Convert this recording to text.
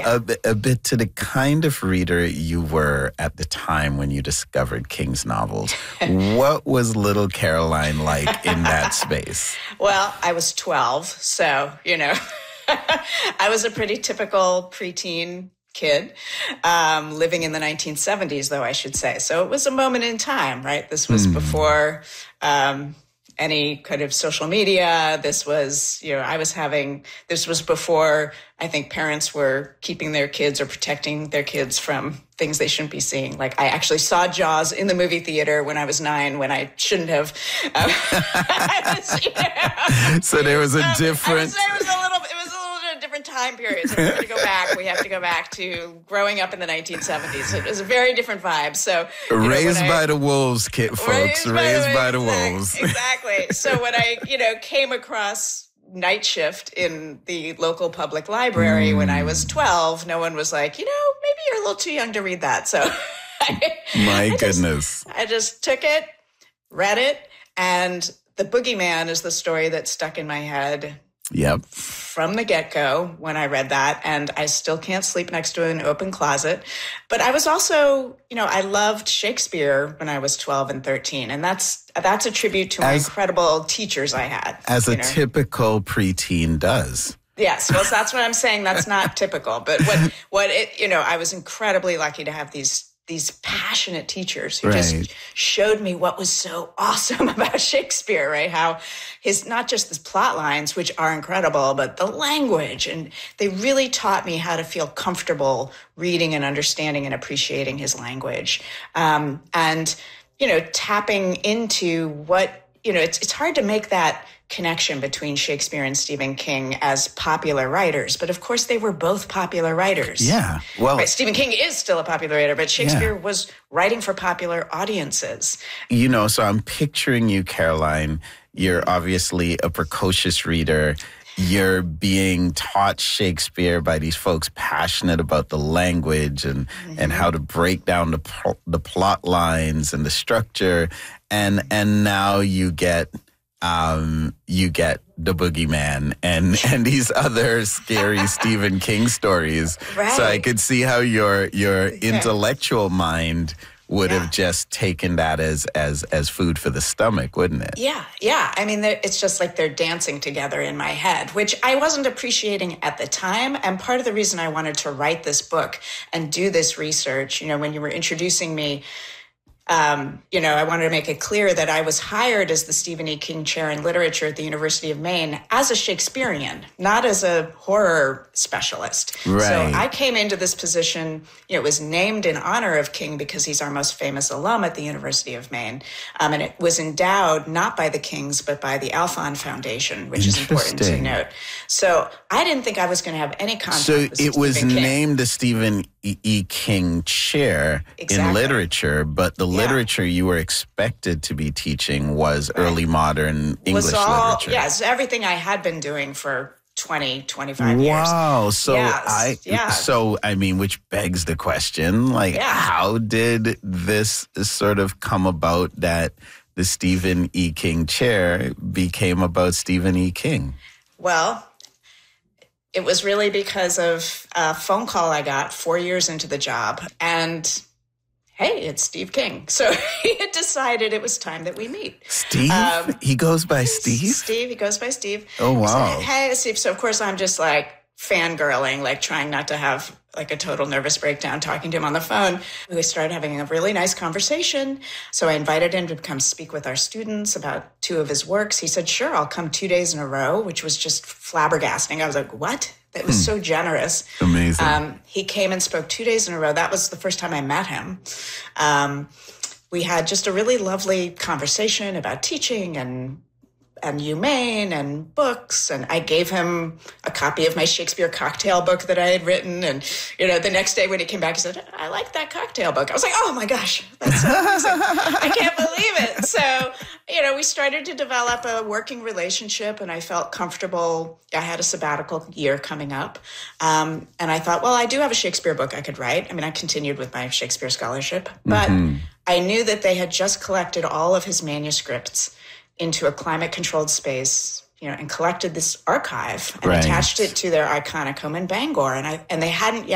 a bit to the kind of reader you were at the time when you discovered King's novels. What was little Caroline like in that space? Well, I was 12, so, I was a pretty typical preteen kid, living in the 1970s, though, I should say. So it was a moment in time, right? This was before any kind of social media. This was, this was before I think parents were keeping their kids or protecting their kids from things they shouldn't be seeing. Like, I actually saw Jaws in the movie theater when I was 9, when I shouldn't have. So there was a different... It was a little different time period. So we have to go back to growing up in the 1970s. It was a very different vibe. So Raised by the wolves, folks. Raised by the wolves. Exactly. So when I, came across Night Shift in the local public library when I was 12, no one was like, maybe you're a little too young to read that. So My goodness. I just took it, read it, and The Boogeyman is the story that stuck in my head. Yep. From the get-go when I read that, and I still can't sleep next to an open closet. But I was also, I loved Shakespeare when I was 12 and 13, and that's a tribute to my incredible teachers I had. As a typical preteen does. Yes, well, that's what I'm saying. That's not typical, but I was incredibly lucky to have these passionate teachers who just showed me what was so awesome about Shakespeare, right? How not just his plot lines, which are incredible, but the language. And they really taught me how to feel comfortable reading and understanding and appreciating his language. Tapping into what, it's hard to make that connection between Shakespeare and Stephen King as popular writers. But of course, they were both popular writers. Yeah. Well, right? Stephen King is still a popular writer, but Shakespeare was writing for popular audiences. So I'm picturing you, Caroline. You're obviously a precocious reader. You're being taught Shakespeare by these folks passionate about the language and how to break down the plot lines and the structure. And now you get The Boogeyman and these other scary Stephen King stories. Right. So I could see how your intellectual mind would have just taken that as food for the stomach, wouldn't it? Yeah. I mean, it's just like they're dancing together in my head, which I wasn't appreciating at the time. And part of the reason I wanted to write this book and do this research, when you were introducing me, I wanted to make it clear that I was hired as the Stephen E. King Chair in Literature at the University of Maine as a Shakespearean, not as a horror specialist. Right. So I came into this position, it was named in honor of King because he's our most famous alum at the University of Maine. And it was endowed not by the Kings, but by the Alphon Foundation, which is important to note. So I didn't think I was going to have any contact with Stephen King. So it was named the Stephen E. King Chair in Literature, but the literature you were expected to be teaching was early modern English literature. Yes, everything I had been doing for 20, 25 years. Wow. So yes, which begs the question, how did this sort of come about that the Stephen E. King Chair became about Stephen E. King? Well, it was really because of a phone call I got 4 years into the job, and hey, it's Steve King. So he had decided it was time that we meet. Steve? He goes by Steve? He goes by Steve. Oh, wow. He said, hey, Steve. So, of course, I'm just fangirling, trying not to have a total nervous breakdown talking to him on the phone. We started having a really nice conversation. So I invited him to come speak with our students about 2 of his works. He said, sure, I'll come 2 days in a row, which was just flabbergasting. I was like, what? That was so generous. Amazing. He came and spoke 2 days in a row. That was the first time I met him. We had just a really lovely conversation about teaching and UMaine and books. And I gave him a copy of my Shakespeare cocktail book that I had written. And, the next day when he came back, he said, I like that cocktail book. I was like, oh my gosh, that's so amazing. I can't believe it. So, we started to develop a working relationship, and I felt comfortable. I had a sabbatical year coming up. And I thought, well, I do have a Shakespeare book I could write. I continued with my Shakespeare scholarship, but I knew that they had just collected all of his manuscripts into a climate-controlled space, and collected this archive and attached it to their iconic home in Bangor. And they hadn't yet